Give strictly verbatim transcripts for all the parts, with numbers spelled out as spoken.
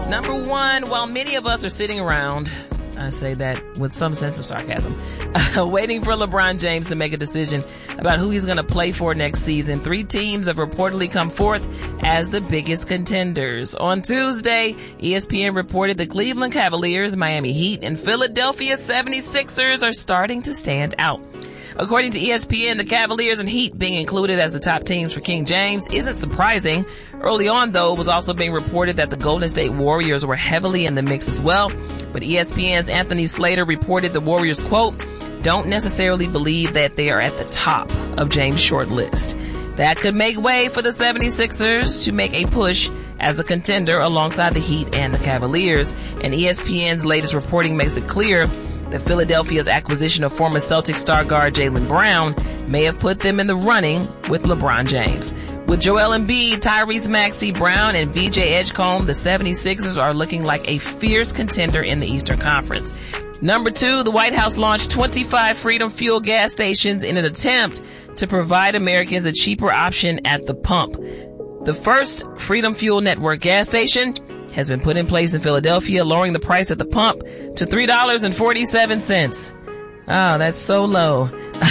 Number one, while many of us are sitting around, I say that with some sense of sarcasm, uh, waiting for LeBron James to make a decision about who he's going to play for next season, three teams have reportedly come forth as the biggest contenders. On Tuesday, E S P N reported the Cleveland Cavaliers, Miami Heat, and Philadelphia seventy-sixers are starting to stand out. According to E S P N, the Cavaliers and Heat being included as the top teams for King James isn't surprising. Early on, though, it was also being reported that the Golden State Warriors were heavily in the mix as well. But E S P N's Anthony Slater reported the Warriors, quote, don't necessarily believe that they are at the top of James' short list. That could make way for the seventy-sixers to make a push as a contender alongside the Heat and the Cavaliers. And E S P N's latest reporting makes it clear that Philadelphia's acquisition of former Celtic star guard Jaylen Brown may have put them in the running with LeBron James. With Joel Embiid, Tyrese Maxey, Brown, and V J Edgecombe, the seventy-sixers are looking like a fierce contender in the Eastern Conference. Number two, the White House launched twenty-five Freedom Fuel gas stations in an attempt to provide Americans a cheaper option at the pump. The first Freedom Fuel Network gas station has been put in place in Philadelphia, lowering the price at the pump to three dollars and forty-seven cents. Oh, that's so low.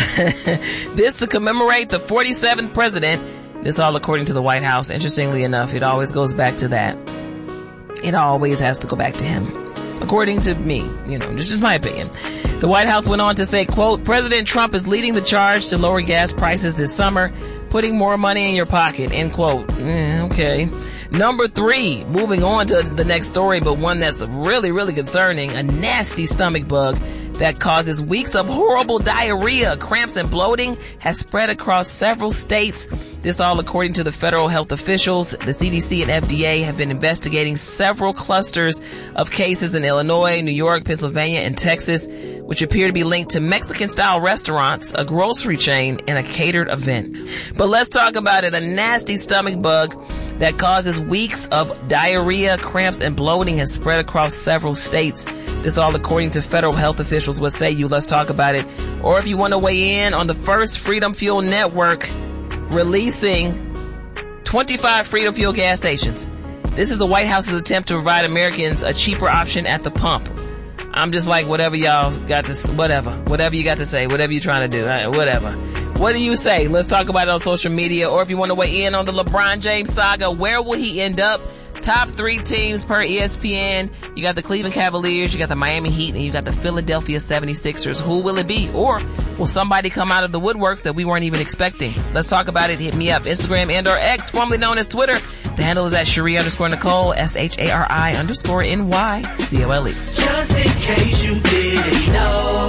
This to commemorate the forty-seventh president. This all according to the White House. Interestingly enough, it always goes back to that. It always has to go back to him. According to me, you know, this is just my opinion. The White House went on to say, quote, President Trump is leading the charge to lower gas prices this summer, putting more money in your pocket, end quote. Eh, okay. Number three, moving on to the next story, but one that's really, really concerning. A nasty stomach bug that causes weeks of horrible diarrhea, cramps, and bloating has spread across several states. This all according to the federal health officials. The C D C and F D A have been investigating several clusters of cases in Illinois, New York, Pennsylvania, and Texas, which appear to be linked to Mexican-style restaurants, a grocery chain, and a catered event. But let's talk about it. A nasty stomach bug that causes weeks of diarrhea, cramps, and bloating has spread across several states. This all according to federal health officials. What say you? Let's talk about it. Or if you want to weigh in on the first Freedom Fuel Network releasing twenty-five Freedom Fuel gas stations. This is the White House's attempt to provide Americans a cheaper option at the pump. I'm just like, whatever y'all got to, whatever, whatever you got to say, whatever you're trying to do, whatever. What do you say? Let's talk about it on social media. Or if you want to weigh in on the LeBron James saga, where will he end up? Top three teams per E S P N. You got the Cleveland Cavaliers, you got the Miami Heat, and you got the Philadelphia seventy-sixers. Who will it be? Or will somebody come out of the woodworks that we weren't even expecting? Let's talk about it. Hit me up. Instagram and or X, formerly known as Twitter. The handle is at Shari underscore Nicole, S H A R I underscore N Y C O L E. Just in case you didn't know,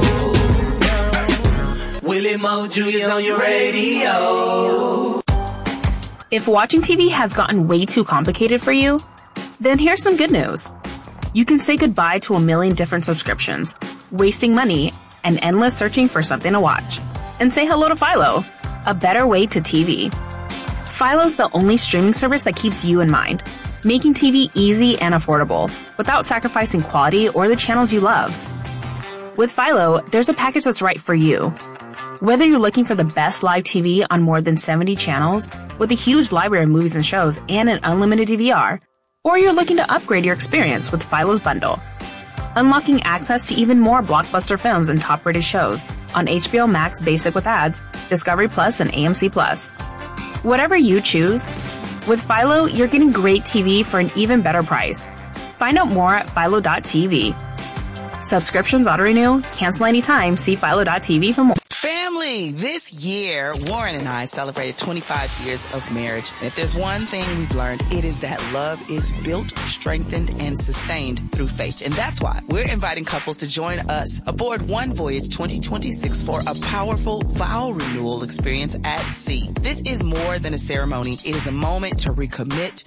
Willie Mo Junior's on your radio. If watching T V has gotten way too complicated for you, then here's some good news. You can say goodbye to a million different subscriptions, wasting money, and endless searching for something to watch. And say hello to Philo, a better way to T V. Philo's the only streaming service that keeps you in mind, making T V easy and affordable, without sacrificing quality or the channels you love. With Philo, there's a package that's right for you. Whether you're looking for the best live T V on more than seventy channels, with a huge library of movies and shows and an unlimited D V R, or you're looking to upgrade your experience with Philo's bundle, unlocking access to even more blockbuster films and top-rated shows on H B O Max Basic with ads, Discovery Plus, and A M C Plus. Whatever you choose, with Philo, you're getting great T V for an even better price. Find out more at philo dot t v. Subscriptions auto-renew, cancel anytime, see philo dot t v for more. Family, this year, Warren and I celebrated twenty-five years of marriage. And if there's one thing we've learned, it is that love is built, strengthened, and sustained through faith. And that's why we're inviting couples to join us aboard One Voyage twenty twenty-six for a powerful vow renewal experience at sea. This is more than a ceremony. It is a moment to recommit,